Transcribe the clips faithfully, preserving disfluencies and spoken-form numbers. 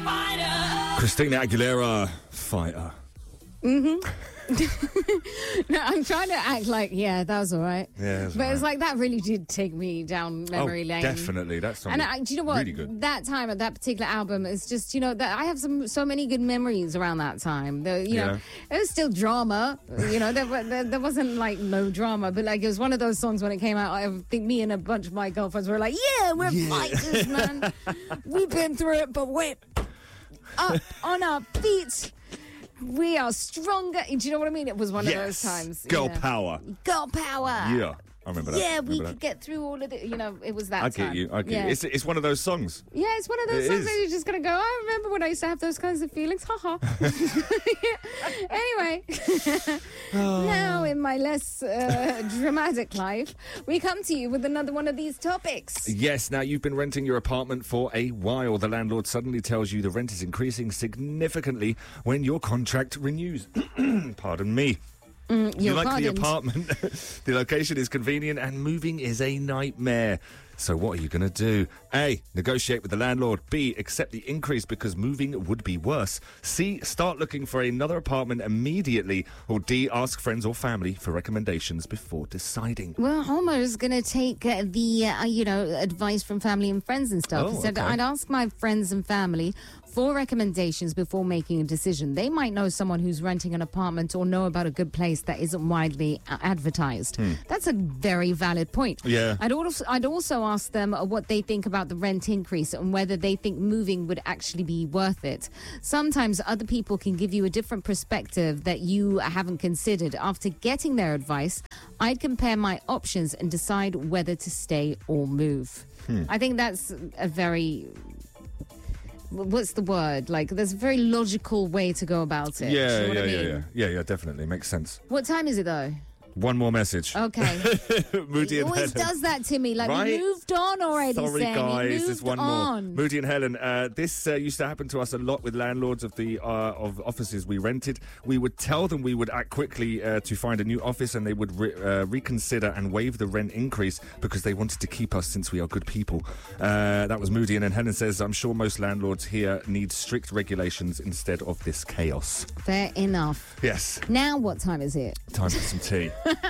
Christina Aguilera, Fighter. Mm-hmm. No, I'm trying to act like, yeah, that was all right. Yeah, but right. it's like, that really did take me down memory oh, lane. Definitely. That's And I, do you know what? Really good. That time at that particular album is just, you know, that I have some so many good memories around that time. The, you Yeah. know, it was still drama. You know, there, there, there wasn't like no drama, but like it was one of those songs when it came out. I think me and a bunch of my girlfriends were like, yeah, we're Yeah. fighters, man. We've been through it, but we're up on our feet. We are stronger. Do you know what I mean? It was one yes. of those times. Girl yeah. power. Girl power. Yeah. I remember that. Yeah, we remember could that. get through all of the, you know, it was that I time. get you. I get yeah. you. It's, it's one of those songs. Yeah, it's one of those It songs is. that you're just going to go, I remember when I used to have those kinds of feelings. Ha ha. Anyway, Oh. now in my less uh, dramatic life, we come to you with another one of these topics. Yes, now you've been renting your apartment for a while. The landlord suddenly tells you the rent is increasing significantly when your contract renews. Pardon me. Mm, You you're like pardoned. the apartment. The location is convenient and moving is a nightmare. So what are you going to do? A. Negotiate with the landlord. B. Accept the increase because moving would be worse. C. Start looking for another apartment immediately. Or D. Ask friends or family for recommendations before deciding. Well, Homer's going to take uh, the, uh, you know, advice from family and friends and stuff. Oh, He said, okay. I'd ask my friends and family for recommendations before making a decision. They might know someone who's renting an apartment or know about a good place that isn't widely uh, advertised. That's a very valid point. Yeah. I'd also, I'd also ask them uh, what they think about the rent increase and whether they think moving would actually be worth it. Sometimes other people can give you a different perspective that you haven't considered. After getting their advice, I'd compare my options and decide whether to stay or move. I think that's a very... What's the word? Like, there's a very logical way to go about it. Yeah, Do you know yeah, what I yeah, mean? yeah. Yeah, yeah, definitely. Makes sense. What time is it, though? One more message. Okay. Moody He and always Helen. does that to me. Like, we Right? moved on already, Sorry, Sam. guys. We There's moved one on. more. Moody and Helen. Uh, this uh, used to happen to us a lot with landlords of the uh, of offices we rented. We would tell them we would act quickly uh, to find a new office, and they would re- uh, reconsider and waive the rent increase because they wanted to keep us since we are good people. Uh, that was Moody, and then Helen says, "I'm sure most landlords here need strict regulations instead of this chaos." Fair enough. Yes. Now what time is it? Time for some tea.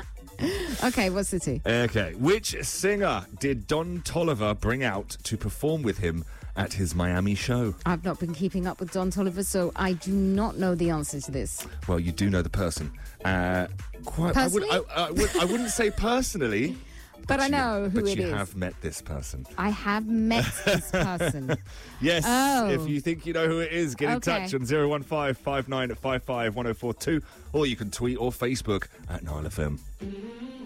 Okay, what's the tea? Okay. Which singer did Don Toliver bring out to perform with him at his Miami show? I've not been keeping up with Don Toliver, so I do not know the answer to this. Well, you do know the person. Uh, quite. I, would, I, Personally? I, would, I wouldn't say personally. But I you- know who but it you is. have met this person. I have met this person. Yes. Oh. If you think you know who it is, get in Okay. touch on zero one five, five nine five five, one oh four two, or you can tweet or Facebook at Nile F M.